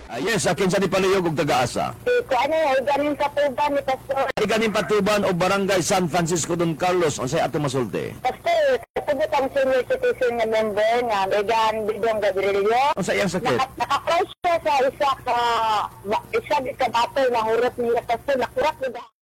Yes, akin sa ni Palihog ug taga-asa. Kung ano, ganin sa tuban ni Pastor. Ay ganing Patuban o Barangay San Francisco Don Carlos unsay ato masulti? Pastor, kasabot ang senior citizen na member nga Megan Bidong Gabrielio. Unsay iyang sakit? Naka-close siya sa isa ka bato na hurot niya Pastor, nakurat niya.